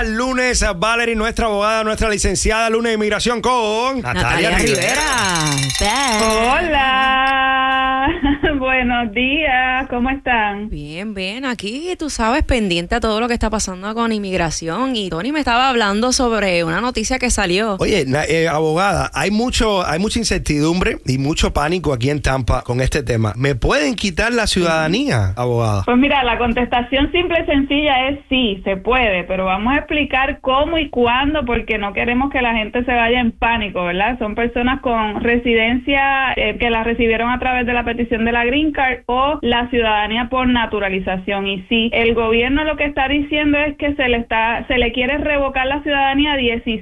al lunes, Valerie, nuestra abogada, nuestra licenciada, lunes de inmigración con Natalia Rivera. Hola, buenos días, ¿cómo están? Bien, aquí tú sabes, pendiente a todo lo que está pasando con inmigración, y Tony me estaba hablando sobre una noticia que salió. Oye, abogada, hay mucha incertidumbre y mucho pánico aquí en Tampa con este tema. ¿Me pueden quitar la ciudadanía, abogada? Pues mira, la contestación simple y sencilla es sí, se puede, pero vamos a explicar cómo y cuándo, porque no queremos que la gente se vaya en pánico, ¿verdad? Son personas con residencia que la recibieron a través de la petición de la Green Card o la ciudadanía por naturalización. Y sí, el gobierno lo que está diciendo es que se le quiere revocar la ciudadanía a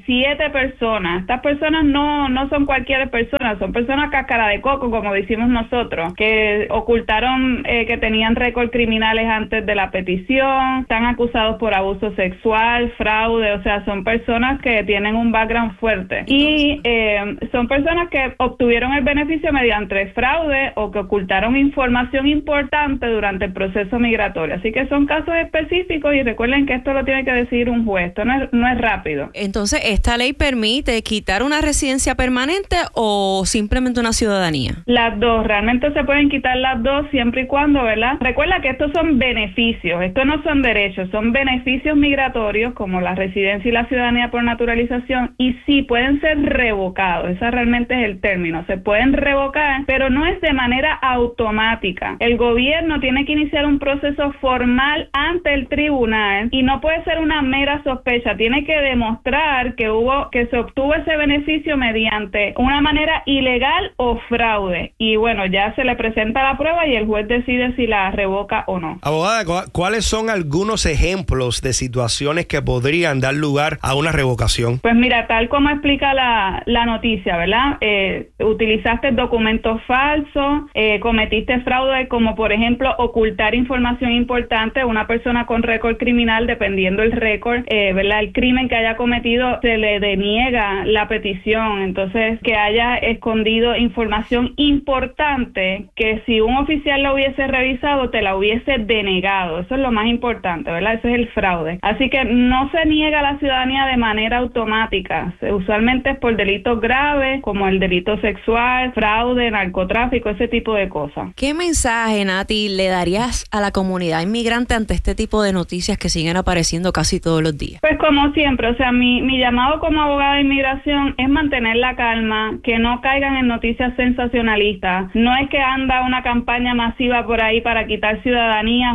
17 personas. Estas personas no son cualquier persona, son personas cáscara de coco, como decimos nosotros, que ocultaron que tenían récord criminales antes de la petición, están acusados por abuso sexual, fraude, o sea, son personas que tienen un background fuerte. Y son personas que obtuvieron el beneficio mediante fraude o que ocultaron información importante durante el proceso migratorio. Así que son casos específicos y recuerden que esto lo tiene que decidir un juez, esto no es rápido. Entonces, ¿esta ley permite quitar una residencia permanente o simplemente una ciudadanía? Las dos, realmente se pueden quitar las dos siempre y cuando, ¿verdad? Recuerda que estos son beneficios, estos no son derechos, son beneficios migratorios como la residencia y la ciudadanía por naturalización, y sí pueden ser revocados, ese realmente es el término, se pueden revocar, pero no es de manera automática. El gobierno tiene que iniciar un proceso formal ante el tribunal y no puede ser una mera sospecha, tiene que demostrar que se obtuvo ese beneficio mediante una manera ilegal o fraude, y bueno, ya se le presenta la prueba y el juez decide si la revoca o no. Abogada, ¿cuáles son algunos ejemplos de situaciones que podrían dar lugar a una revocación? Pues mira, tal como explica la noticia, ¿verdad? Utilizaste documentos falsos, cometiste fraude, como por ejemplo ocultar información importante. Una persona con récord criminal, dependiendo el récord, ¿verdad? El crimen que haya cometido, se le deniega la petición. Entonces, que haya escondido información importante que si un oficial la hubiese revisado, te la hubiese denegado. Eso es lo más importante, ¿verdad? Ese es el fraude. Así que no se niega la ciudadanía de manera automática. Usualmente es por delitos graves, como el delito sexual, fraude, narcotráfico, ese tipo de cosas. ¿Qué mensaje, Nati, le darías a la comunidad inmigrante ante este tipo de noticias que siguen apareciendo casi todos los días? Pues como siempre, o sea, mi llamado como abogada de inmigración es mantener la calma, que no caigan en noticias sensacionalistas. No es que anda una campaña masiva por ahí para quitar ciudadanías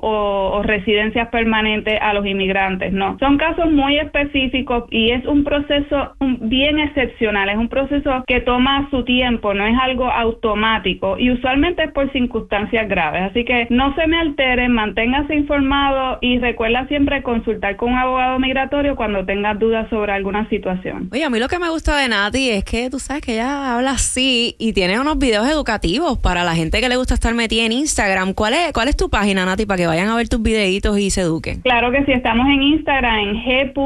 o residencias permanentes a los inmigrantes, no. Son casos muy específicos y es un proceso bien excepcional, es un proceso que toma su tiempo, no es algo automático y usualmente es por circunstancias graves. Así que no se me alteren, manténgase informado y recuerda siempre consultar con un abogado migratorio cuando tengas dudas sobre alguna situación. Oye, a mí lo que me gusta de Nati es que tú sabes que ella habla así y tiene unos videos educativos para la gente que le gusta estar metida en Instagram. ¿Cuál es tu página, Nati, para que vayan a ver tus videitos y se eduquen? Claro que sí, estamos en Instagram en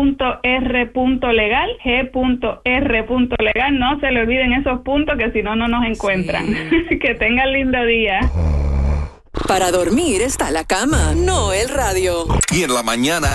g.r.legal, g.r.legal. No se le olviden esos puntos que si no nos encuentran. Sí. Que tengan lindo día. Para dormir está la cama, no el radio. Y en la mañana